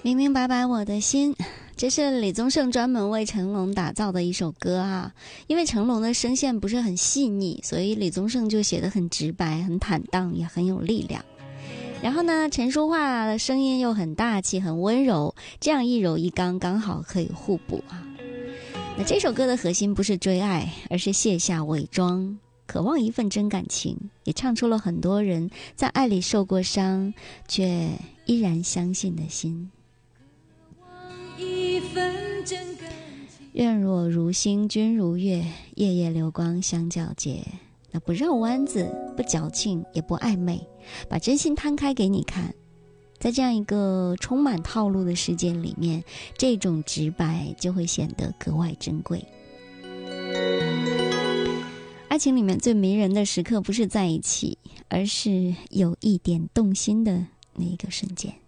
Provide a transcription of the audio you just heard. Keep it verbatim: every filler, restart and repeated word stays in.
明明白白我的心，这是李宗盛专门为成龙打造的一首歌啊。因为成龙的声线不是很细腻，所以李宗盛就写得很直白，很坦荡，也很有力量。然后呢，陈淑桦的声音又很大气，很温柔，这样一柔一刚，刚好可以互补啊。那这首歌的核心不是追爱，而是卸下伪装，渴望一份真感情，也唱出了很多人在爱里受过伤，却依然相信的心。愿若如星，君如月，夜夜流光相皎洁。那不绕弯子，不矫情，也不暧昧，把真心摊开给你看。在这样一个充满套路的世界里面，这种直白就会显得格外珍贵。爱情里面最迷人的时刻不是在一起，而是有一点动心的那一个瞬间。